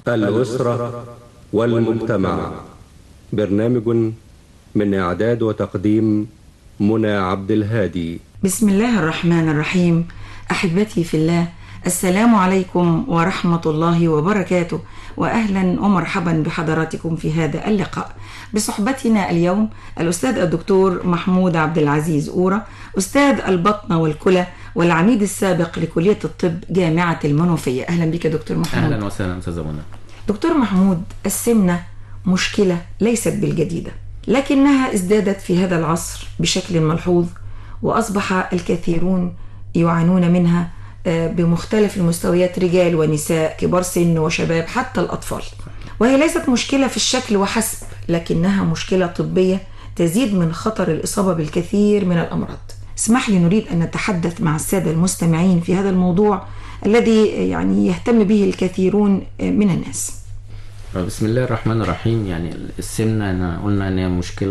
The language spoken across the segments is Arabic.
الأسرة والمجتمع. برنامج من إعداد وتقديم منى عبد الهادي. بسم الله الرحمن الرحيم. أحبتي في الله، السلام عليكم ورحمة الله وبركاته، وأهلا ومرحبا بحضراتكم في هذا اللقاء. بصحبتنا اليوم الأستاذ الدكتور محمود عبد العزيز أورا، أستاذ البطنة والكلى والعميد السابق لكلية الطب جامعة المنوفية. أهلا بك دكتور محمود. أهلا وسهلا أستاذة منى. دكتور محمود، السمنة مشكلة ليست بالجديدة، لكنها ازدادت في هذا العصر بشكل ملحوظ، وأصبح الكثيرون يعانون منها بمختلف المستويات، رجال ونساء، كبار سن وشباب، حتى الأطفال. وهي ليست مشكلة في الشكل وحسب، لكنها مشكلة طبية تزيد من خطر الإصابة بالكثير من الأمراض. اسمح لي، نريد أن نتحدث مع السادة المستمعين في هذا الموضوع الذي يهتم به الكثيرون من الناس. بسم الله الرحمن الرحيم. يعني السمنة قلنا أن هي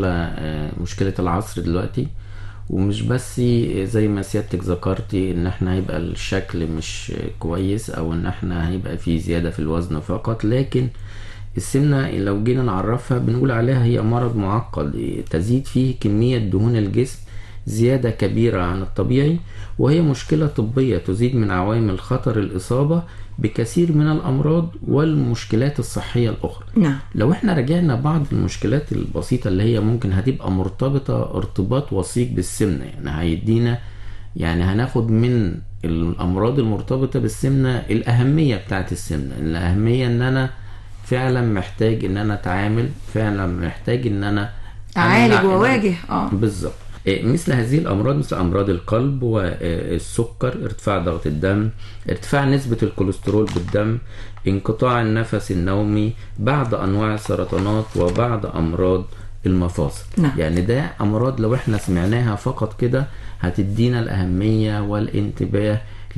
مشكلة العصر دلوقتي، ومش بس زي ما سيادتك ذكرتي ان احنا هيبقى الشكل مش كويس او ان احنا هيبقى في زيادة في الوزن فقط، لكن السمنة لو جينا نعرفها بنقول عليها هي مرض معقد تزيد فيه كمية دهون الجسم زيادة كبيرة عن الطبيعي، وهي مشكلة طبية تزيد من عوامل خطر الإصابة بكثير من الأمراض والمشكلات الصحية الأخرى. نعم. لو احنا رجعنا بعض المشكلات البسيطة اللي هي ممكن هتبقى مرتبطة ارتباط وثيق بالسمنة، يعني هيدينا، يعني هناخد من الأمراض المرتبطة بالسمنة الأهمية بتاعت السمنة. الأهمية ان انا فعلا محتاج ان انا اتعامل، فعلا محتاج ان انا اعالج واواجه. بالظبط. مثل هذه الأمراض مثل أمراض القلب والسكر، ارتفاع ضغط الدم، ارتفاع نسبة الكوليسترول بالدم، انقطاع النفس النومي، بعض أنواع السرطانات، وبعض أمراض المفاصل. نعم. يعني ده أمراض لو احنا سمعناها فقط كده هتدينا الأهمية والانتباه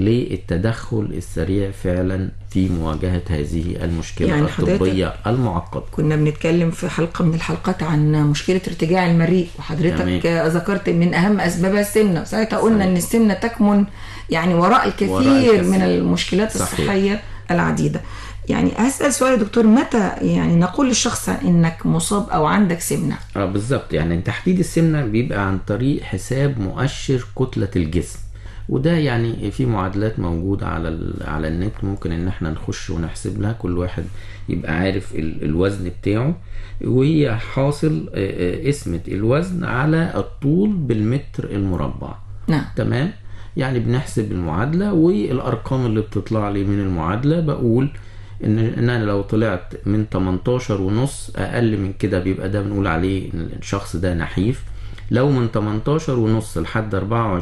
للتدخل السريع فعلا في مواجهة هذه المشكلة يعني الطبية المعقدة. كنا بنتكلم في حلقة من الحلقات عن مشكلة ارتجاع المريء، وحضرتك ذكرت من أهم أسبابها السمنة. ساعتها قلنا أن السمنة تكمن يعني وراء الكثير من المشكلات الصحية العديدة. يعني هسأل سؤال يا دكتور، متى يعني نقول للشخص انك مصاب او عندك سمنة؟ بالظبط. يعني تحديد السمنة بيبقى عن طريق حساب مؤشر كتلة الجسم، وده يعني في معادلات موجودة على النت، ممكن ان احنا نخش ونحسب لها، كل واحد يبقى عارف الوزن بتاعه، وهي حاصل قسمة الوزن على الطول بالمتر المربع. نعم. تمام. يعني بنحسب المعادلة، والارقام اللي بتطلع لي من المعادلة بقول ان انا لو طلعت من 18 ونص اقل من كده بيبقى ده بنقول عليه ان الشخص ده نحيف. لو من 18 ونص لحد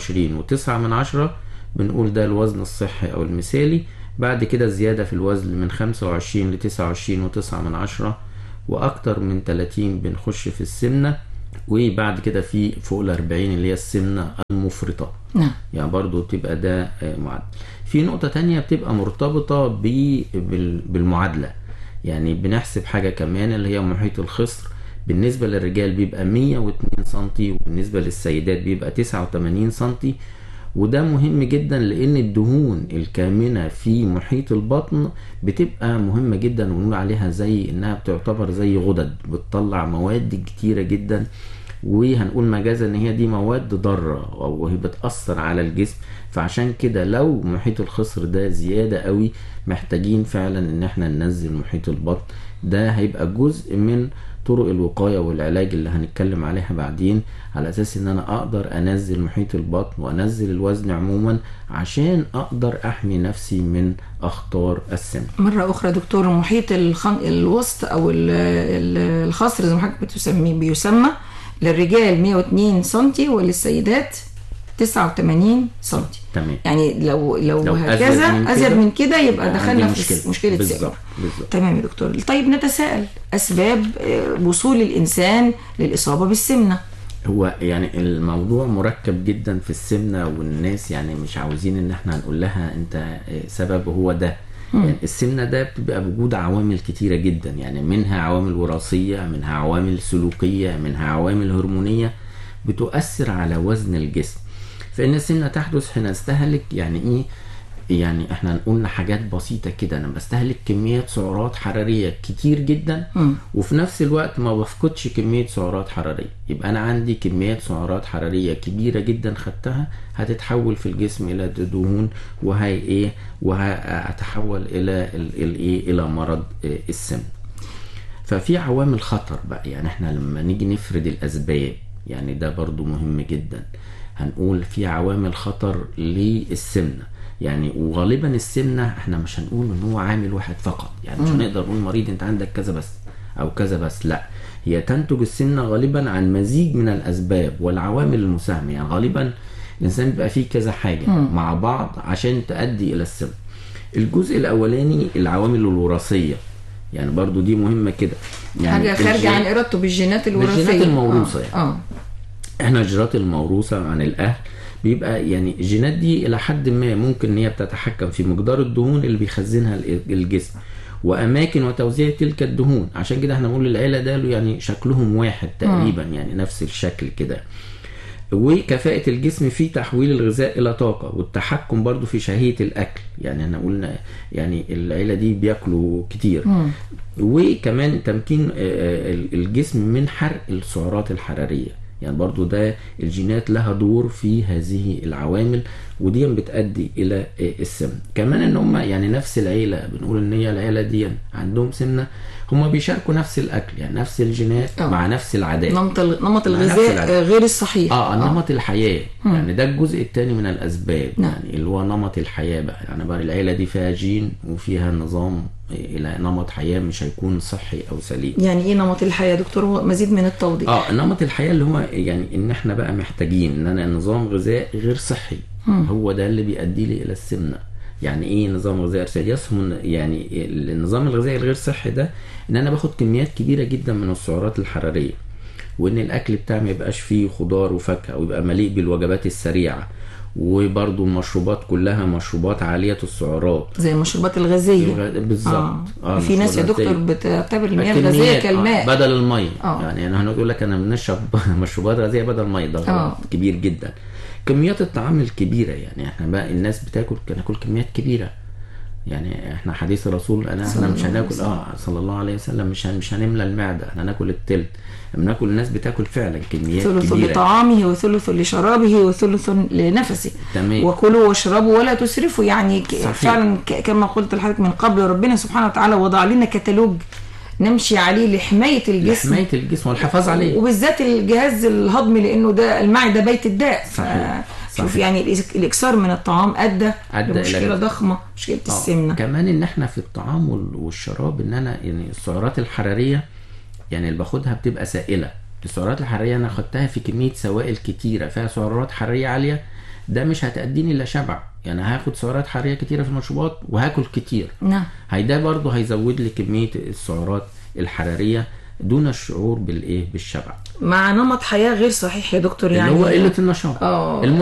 24.9 بنقول ده الوزن الصحي او المثالي. بعد كده زيادة في الوزن من 25 ل 29.9 واكتر من 30 بنخش في السمنة، وبعد كده في فوق ال 40 اللي هي السمنة المفرطة. نعم. يعني برضو تبقى ده معدل. في نقطة تانية بتبقى مرتبطة بالمعادلة، يعني بنحسب حاجة كمان اللي هي محيط الخصر. بالنسبة للرجال بيبقى 102 سنتي، وبالنسبة للسيدات بيبقى 89 سنتي. وده مهم جدا لان الدهون الكامنة في محيط البطن بتبقى مهمة جدا، ونقول عليها زي انها بتعتبر زي غدد بتطلع مواد كتيرة جدا، وهنقول مجازا ان هي دي مواد ضارة او هي بتأثر على الجسم. فعشان كده لو محيط الخصر ده زيادة قوي محتاجين فعلا ان احنا ننزل محيط البطن. ده هيبقى جزء من طرق الوقاية والعلاج اللي هنتكلم عليها بعدين، على اساس ان انا اقدر انزل محيط البطن وانزل الوزن عموما عشان اقدر احمي نفسي من اخطار السمنة. مرة اخرى دكتور، محيط الوسط او الخصر زي ما حضرتك بتسميه بيسمى للرجال 102 سنتي وللسيدات 89 سنتي. تمام. يعني لو هكذا ازيد من كده يبقى دخلنا في مشكلة السمنة. تمام يا دكتور. طيب نتساءل اسباب وصول الانسان للاصابة بالسمنة. هو يعني الموضوع مركب جدا في السمنة، والناس يعني مش عاوزين ان احنا نقول لها انت سبب هو ده. يعني السمنة ده بتبقى بوجود عوامل كتيرة جدا، يعني منها عوامل وراثية، منها عوامل سلوكية، منها عوامل هرمونية بتؤثر على وزن الجسم. فإن السمنة تحدث حين استهلك يعني يعني احنا قلنا حاجات بسيطة كده، انا بستهلك كميات سعرات حرارية كتير جدا وفي نفس الوقت ما بفقدش كمية سعرات حرارية، يبقى انا عندي كميات سعرات حرارية كبيرة جدا خدتها هتتحول في الجسم الى دهون وهتحول الى الى مرض السمنة. ففي عوامل خطر بقى، يعني احنا لما نيجي نفرد الاسباب يعني ده برضو مهم جدا، هنقول في عوامل خطر للسمنة يعني. وغالبا السمنة احنا مش هنقول ان هو عامل واحد فقط، يعني مش هنقدر نقول مريض انت عندك كذا بس او كذا بس، لا، هي تنتج السمنة غالبا عن مزيج من الاسباب والعوامل المساهمة، يعني غالبا الانسان بيبقى فيه كذا حاجة مع بعض عشان تؤدي الى السمنة. الجزء الاولاني العوامل الوراثية، يعني برضو دي مهمة كده، يعني حاجة خارجة عن ارادته بالجينات الوراثية، بالجينات الموروثة يعني. احنا الجينات الموروثة عن الاهل بيبقى يعني الجينات دي الى حد ما ممكن ان هي بتتحكم في مقدار الدهون اللي بيخزنها الجسم واماكن وتوزيع تلك الدهون، عشان كده احنا بنقول العيلة ده يعني شكلهم واحد تقريبا يعني نفس الشكل كده. وكفاءة الجسم في تحويل الغذاء الى طاقة والتحكم برضو في شهية الاكل، يعني احنا قلنا يعني العيلة دي بياكلوا كتير. وكمان تمكين الجسم من حرق السعرات الحرارية، يعني برضو ده الجينات لها دور في هذه العوامل ودي بتؤدي الى السمنة. كمان ان هم يعني نفس العيلة بنقول ان هي العيلة دي عندهم سمنة، هم بيشاركوا نفس الاكل، يعني نفس الجينات مع نفس العادات، نمط الغذاء غير الصحيح، نمط الحياة يعني ده الجزء الثاني من الاسباب يعني اللي هو نمط الحياة بقى، يعني بقى العيلة دي فيها جين وفيها نظام الى نمط حياة مش هيكون صحي او سليم. يعني ايه نمط الحياة دكتور؟ مزيد من التوضيح. نمط الحياة اللي هو يعني ان احنا بقى محتاجين ان انا نظام غذائي غير صحي هو ده اللي بيؤدي لي الى السمنة. يعني ايه نظام غذائي غير يسمن؟ يعني النظام الغذائي الغير صحي ده ان انا باخد كميات كبيرة جدا من السعرات الحرارية، وان الاكل بتاعي ما يبقاش فيه خضار وفاكهة ويبقى مليء بالوجبات السريعة، وبرضو المشروبات كلها مشروبات عالية السعرات زي المشروبات الغازية بالظبط. في ناس يا دكتور بتعتبر المياه الغازية كالماء بدل المية. يعني انا هنقول لك انا بنشرب مشروبات غازية بدل المية، ده غلط كبير جدا. كميات الطعام الكبيرة، يعني احنا بقى الناس بناكل كميات كبيرة، يعني احنا حديث الرسول احنا مش هناكل صلى الله عليه وسلم مش هنملى المعدة، احنا هناكل التلت. بناكل الناس بتاكل فعلا كميات كبيرة، ثلث لطعامه وثلث لشرابه وثلث لنفسه. تمام. وكلوا واشربوا ولا تسرفوا، يعني فعلا كما قلت لحضرتك من قبل ربنا سبحانه وتعالى وضع لنا كتالوج نمشي عليه لحماية الجسم والحفاظ عليه، وبالذات الجهاز الهضمي لانه ده المعدة بيت الداء. شوف يعني الاكثار من الطعام ادى لمشكله ضخمه، مشكله السمنه. كمان ان احنا في الطعام والشراب ان انا يعني السعرات الحراريه يعني اللي باخدها بتبقى سائله. السعرات الحراريه انا خدتها في كميه سوائل كتيره فيها سعرات حراريه عاليه، ده مش هتأديني الا شبع، يعني هاخد سعرات حراريه كتيره في المشروبات وهاكل كتير. نعم. ده برضه هيزود لي كميه السعرات الحراريه دون الشعور بالشبع، مع نمط حياه غير صحيح يا دكتور، يعني اللي هو قله النشاط.